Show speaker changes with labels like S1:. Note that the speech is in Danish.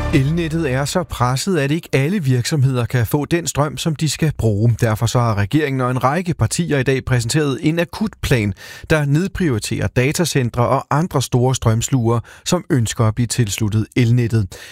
S1: Elnettet er så presset, at ikke alle virksomheder kan få den strøm, som de skal bruge. Derfor så har regeringen og en række partier i dag præsenteret en akutplan, der nedprioriterer datacentre og andre store strømsluger, som ønsker at blive tilsluttet elnettet.